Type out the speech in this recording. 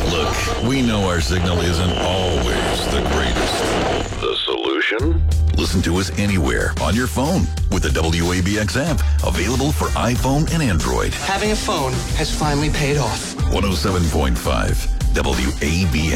Look, we know our signal isn't always the greatest. The solution? Listen to us anywhere on your phone with the WABX app, available for iPhone and Android. Having a phone has finally paid off. 107.5 WABX.